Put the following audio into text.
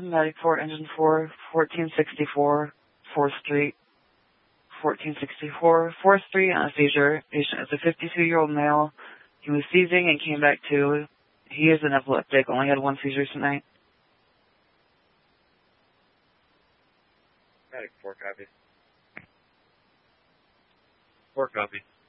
Medic 4, Engine 4, 1464, 4th Street. 1464, 4th Street on a seizure. Patient is a 52-year-old male. He was seizing and came back to. He is an epileptic, only had 1 seizure tonight. Medic 4 copy. 4 copy.